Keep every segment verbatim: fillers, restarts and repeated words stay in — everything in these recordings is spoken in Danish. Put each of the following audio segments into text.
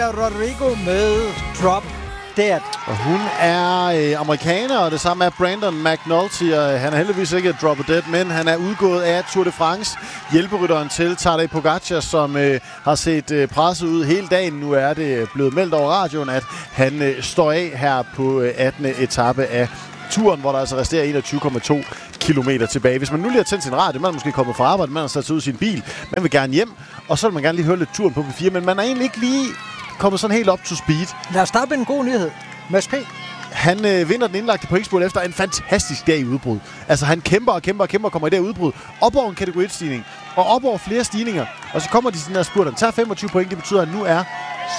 Rodrigo med Drop Dead. Og hun er øh, amerikaner, og det samme er Brandon McNulty, og han er heldigvis ikke Drop Dead, men han er udgået af Tour de France. Hjælperytteren til Tadej Pogačar, som øh, har set øh, presset ud hele dagen. Nu er det blevet meldt over radioen, at han øh, står af her på øh, attende etape af turen, hvor der altså resterer enogtyve komma to kilometer tilbage. Hvis man nu lige har tændt sin radio, man er måske kommet fra arbejde, man har sat sig ud i sin bil, man vil gerne hjem, og så vil man gerne lige høre lidt turen på P fire, men man er egentlig ikke lige kommet sådan helt op to speed. Lad os starte med en god nyhed. Mads P. Han øh, vinder den indlagte pointspurt efter en fantastisk dag i udbrud. Altså han kæmper og kæmper og kæmper og kommer i det udbrud. Op over en kategori et-stigning, og op over flere stigninger. Og så kommer de sådan der spurt, han tager femogtyve point, det betyder, at han nu er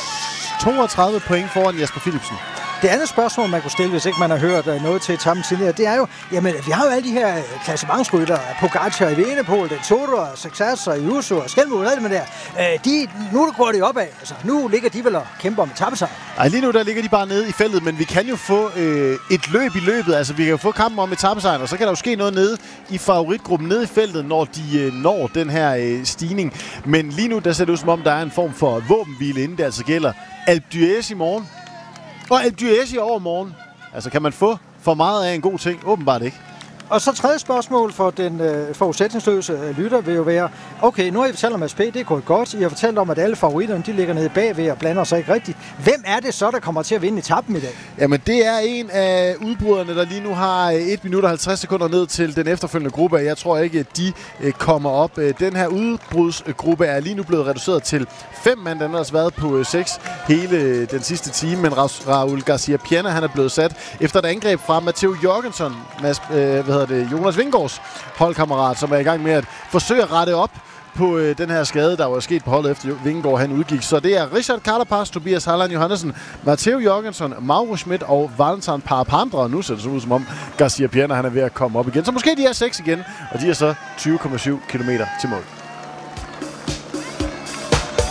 toogtredive point foran Jasper Philipsen. Det andet spørgsmål, man kunne stille, hvis ikke man har hørt noget til etappen tidligere, det er jo, jamen, vi har jo alle de her klassementsrytter, Pogačar i Evenepoel, Del Toro, Success og Ayuso og Skelmo og alt det der. Øh, de, nu går det opad. Altså, nu ligger de vel og kæmper om etappesejr. Ej, lige nu der ligger de bare nede i feltet, men vi kan jo få øh, et løb i løbet. Altså, vi kan jo få kampen om etappesejren, og så kan der jo ske noget nede i favoritgruppen, nede i feltet, når de øh, når den her øh, stigning. Men lige nu, der ser det ud som om, der er en form for våbenhvile, inden det altså gælder Alpe d'Huez i morgen. Og Alpe d'Huez i overmorgen. Altså, kan man få for meget af en god ting? Åbenbart ikke. Og så tredje spørgsmål for den øh, forudsætningsløse øh, lytter vil jo være, okay, nu har I fortalt om A S P, det er gået godt. I har fortalt om, at alle favoritterne, de ligger nede bagved og blander sig ikke rigtigt. Hvem er det så, der kommer til at vinde etappen i dag? Jamen, det er en af udbryderne, der lige nu har et minut og halvtreds sekunder ned til den efterfølgende gruppe. Jeg tror ikke, at de øh, kommer op. Den her udbrudsgruppe er lige nu blevet reduceret til fem mand. Den har altså været på øh, seks hele den sidste time, men Ra- Raul Garcia Piana, han er blevet sat efter et angreb fra Matteo Jorgensen, Mads, øh, hvad det, Jonas Vingegaards holdkammerat, som er i gang med at forsøge at rette op på øh, den her skade, der var sket på holdet efter Vingegaard han udgik. Så det er Richard Carapaz, Tobias Harlan Johannesen, Matteo Jorgensen, Mauro Schmidt og Valentin Parapandra. Og nu ser det så ud som om Garcia Piana han er ved at komme op igen. Så måske de er seks igen, og de er så tyve komma syv kilometer til mål.